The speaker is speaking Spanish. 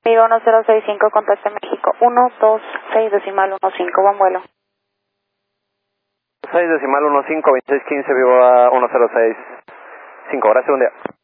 Viva 1065, contacto México 126.15, buen vuelo. 6.15, 2615, Viva 1065, gracias, buen día.